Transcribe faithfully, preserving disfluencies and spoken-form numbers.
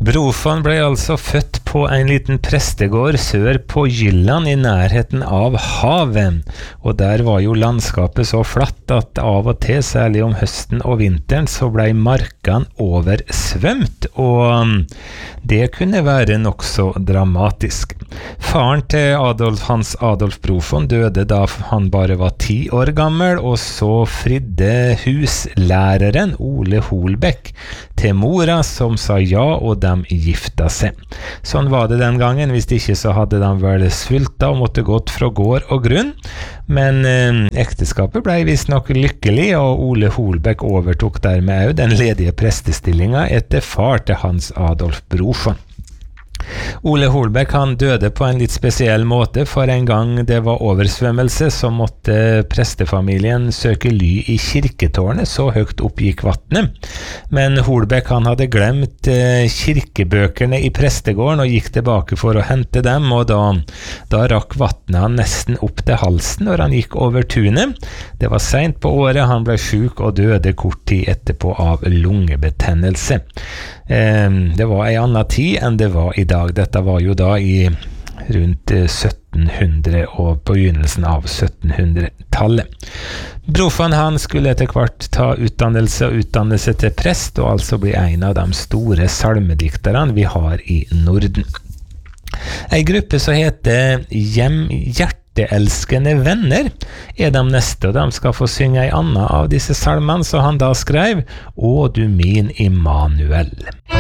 Brofan ble altså født på en liten prestegård sør på Jylland i nærheten av havet, og der var jo landskapet så flatt at av og til, særlig om høsten og vinteren, så ble markene oversvømt, og det kunne være nok så dramatisk. Faren til Adolf, Hans Adolf Brofan døde da han bare var ti år gammel, og så fridde huslæreren Ole Holbæk til mora som sa ja, og de gifta seg. Sånn var det den gangen, hvis ikke så hadde de vel svulta og måtte gått fra gård og grunn, men eh, ekteskapet ble visst nok lykkelig, og Ole Holbæk overtok dermed også den ledige prestestillinga etter far til Hans Adolf Brofan. Ole Holbæk han døde på en litt spesiell måte, for en gang det var oversvømmelse så måtte prestefamilien søke ly i kirketårnet, så høyt opp gikk vattnet. Men Holbæk han hadde glemt eh, kirkebøkene i prestegården og gikk tilbake for å hente dem, og da, da rakk vattnet han nesten opp til halsen når han gikk over tunet. Det var sent på året, han ble syk og døde kort tid etterpå av lungebetennelse. Eh, det var en annen tid enn det var i dag. Dette var jo da i rundt sytten hundre og på begynnelsen av syttenhundretallet. Brofan han skulle etter hvert ta utdannelse og utdannelse til prest, og altså bli en av de store salmedikterne vi har i Norden. En gruppe som heter Hjem Hjerteelskende Venner er de neste, og de skal få synge en annen av disse salmene, så han da skrev «Å du min Immanuel».